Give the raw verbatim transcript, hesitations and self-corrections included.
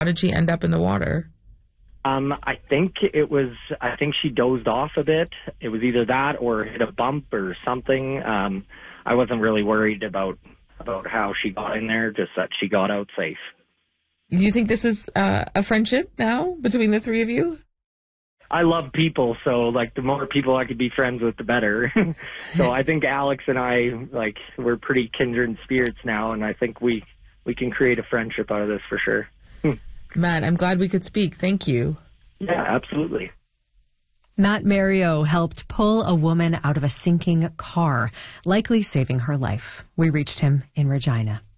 How did she end up in the water? Um, I think it was, I think she dozed off a bit. It was either that or hit a bump or something. Um, I wasn't really worried about, about how she got in there, just that she got out safe. Do you think this is uh, a friendship now between the three of you? I love people, so like the more people I could be friends with, the better. So I think Alex and I, like, we're pretty kindred spirits now, and I think we, we can create a friendship out of this for sure. Matt, I'm glad we could speak. Thank you. Yeah, absolutely. Matt Mario helped pull a woman out of a sinking car, likely saving her life. We reached him in Regina.